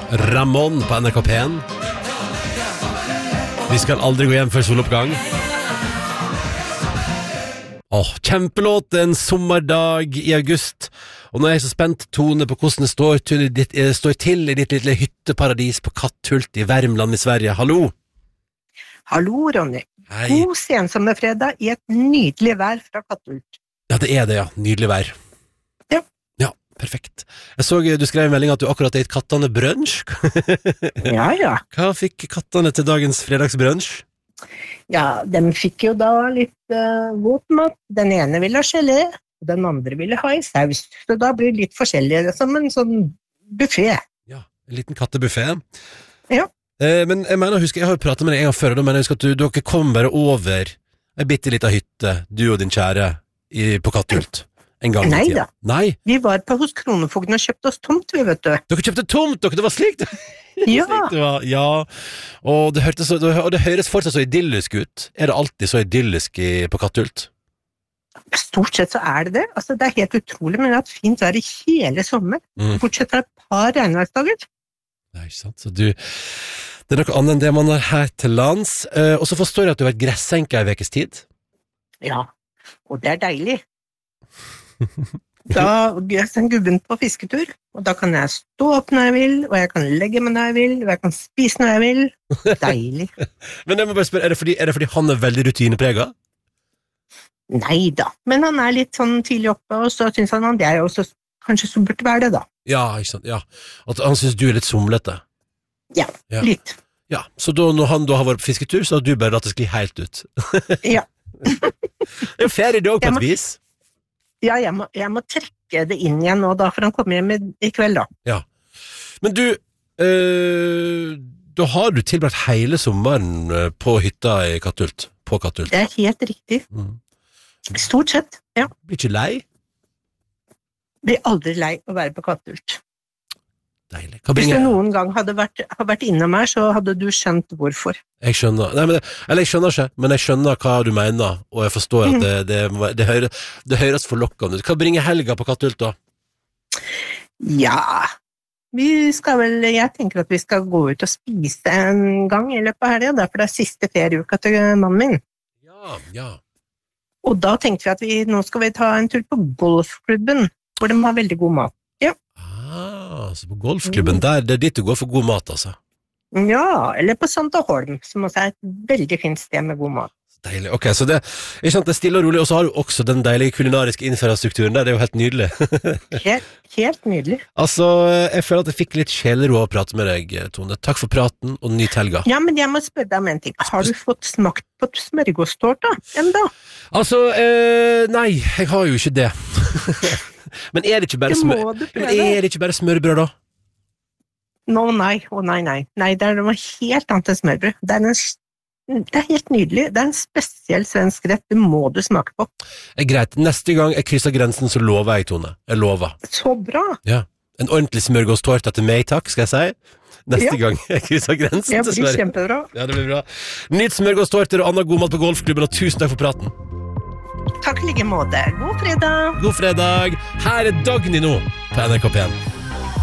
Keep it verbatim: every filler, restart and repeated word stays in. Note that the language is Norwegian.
Ramón på N R K P en. Vi skal aldri gå hjem før soloppgang. Åh, kjempelåt, en sommerdag i august. Og nå er jeg så spent, Tone, på hvordan det står til, ditt, eh, står til i ditt lille hytteparadis på Katthult i Värmland i Sverige. Hallo! Hallo, Ronny. Hei. God sensommerfredag i et nydelig vær fra Katthult. Ja, det er det, ja. Nydelig vær. Ja. Ja, perfekt. Jeg så du skrev en melding at du akkurat er i kattene brunch. Ja, ja. Hva fikk kattene til dagens fredagsbrunch? Ja, de fikk jo da litt uh, våt mat. Den ene ville ha gelé, og den andre ville ha i saus. Så da blir det litt forskjellig, som en sånn buffet. Ja, en liten kattebuffet. Ja. Eh, men jeg mener, husk, jeg har jo pratet med deg en gang før, og da mener jeg husk at du, dere kom bare over en bitte liten hytte, du og din kjære, i, på Katthult. En gang Nei i tiden. da. Nei, Vi var på hos Kronofogden og kjøpte oss tomt, vi vet du. dere kjøpte tomt, dere, det var slikt. Ja. Det var, ja, og det, hørtes så, og det høres fortsatt så idyllisk ut. Er det alltid så idyllisk i, på Katthult? Stort sett så er det det. Altså, det er helt utrolig, men det har hatt fint vær i hele sommer. Mm. Bortsett fra et par regnværsdager. Nei, ikke sant, så du... Det er noe annet enn det man har her til lands. Eh, og så forstår jeg at du har vært gressenka i vekes tid. Ja, og det er deilig. Da gjør jeg en gubben på fisketur, og da kan jeg stå opp når jeg vil, og jeg kan legge meg når jeg vil, og jeg kan spise når jeg vil. Deilig. Men jeg må bare spørre, er det fordi, er det fordi han er veldig rutinepreget? Nei da, men han er litt sånn tidlig oppe, og så synes han det er jo også kanskje så burde være det da. Ja, ikke sant, ja. At han synes du er litt somlete. Ja, Ja. litt. Ja, så da, når han da har vært på fisketur, så har du bare latt det skli helt ut. Ja. Det er jo ferie det også på Jeg et må- vis. Ja, jeg må, jeg må trekke det inn igjen nå da, for han kommer hjem i, i kveld da. Ja. Men du, øh, da har du tilbrakt hele sommeren øh, på hytta i Katthult. På Katthult. Det er helt riktig. Mm. Stort sett, ja. Blir ikke lei? Blir aldri lei å være på Katthult. Deilig. Hva Hvis du bringer... noen gang hadde vært, har vært innom her, så hadde du skjønt hvorfor. Jeg skjønner. Nei, men det, eller jeg skjønner ikke, men jeg skjønner hva du mener, og jeg forstår at det, det, det, det, hører, det høres forlokkende ut. Hva bringer helga på Katthult da? Ja, vi skal vel, jeg tenker at vi skal gå ut og spise en gang i løpet av helgen, derfor det er siste ferieuka til mannen min. Ja, ja. Og da tenkte vi at vi, nå skal vi ta en tur på golfklubben, hvor de har veldig god mat. Ah, så på golfklubben, der, det er dit du går for god mat, altså. Ja, eller på Santa Holm, som også er et veldig fint sted med god mat. Deilig, ok, så det, ikke sant, det er stille og rolig, og så har du også den deilige kulinariske infrastrukturen der, det er jo helt nydelig. Helt, helt nydelig. Altså, jeg føler at jeg fikk litt sjelero å prate med deg, Tone. Takk for praten, og nyt helga. Ja, men jeg må spørre deg om en ting. Har du fått smakt på smørgåstårta enda? Altså, eh, nei, jeg har jo ikke det. Men er det ikke bare, Det smør... må du Men prøve. er det ikke bare smørbrød da? Nå, nei, å nei, nei. Nei, det er noe helt annet enn smørbrød. Det er, en, det er helt nydelig. Det er en spesiell svensk rett. Det må du smake på. Er greit, neste gang jeg krysser grensen, så lover jeg, Tone. Jeg lover. Så bra. Ja. En ordentlig smørgåstårta til meg, takk, skal jeg si. Neste Ja. gang jeg krysser grensen Det til blir Sverige. kjempebra. Ja, det blir bra. Nyt smørgåstårter og annen god mat på golfklubben, og tusen takk for praten. Takk i like måte. God fredag. God fredag. Her er Dagny nå på N R K P en.